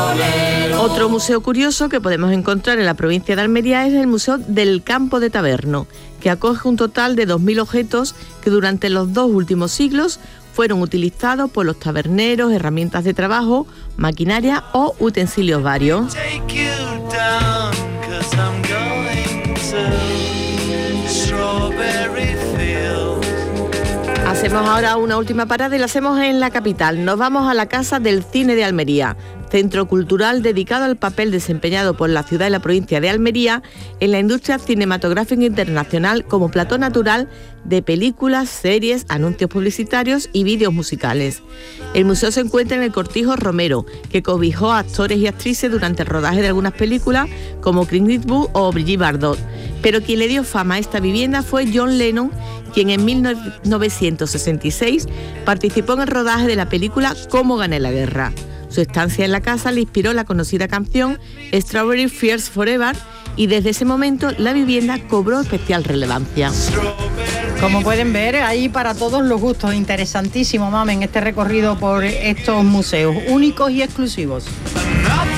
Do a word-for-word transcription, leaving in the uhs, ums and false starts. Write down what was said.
Otro museo curioso que podemos encontrar en la provincia de Almería es el Museo del Campo de Taberno, que acoge un total de dos mil objetos que durante los dos últimos siglos fueron utilizados por los taberneros, herramientas de trabajo, maquinaria o utensilios varios. Hacemos ahora una última parada y la hacemos en la capital. Nos vamos a la Casa del Cine de Almería, centro cultural dedicado al papel desempeñado por la ciudad y la provincia de Almería en la industria cinematográfica internacional como plató natural de películas, series, anuncios publicitarios y vídeos musicales. El museo se encuentra en el Cortijo Romero, que cobijó a actores y actrices durante el rodaje de algunas películas como Clint Eastwood o Brigitte Bardot. Pero quien le dio fama a esta vivienda fue John Lennon, quien en mil novecientos sesenta y seis participó en el rodaje de la película Cómo gané la guerra. Su estancia en la casa le inspiró la conocida canción Strawberry Fields Forever y desde ese momento la vivienda cobró especial relevancia. Como pueden ver, hay para todos los gustos. Interesantísimo, Mamen, este recorrido por estos museos únicos y exclusivos.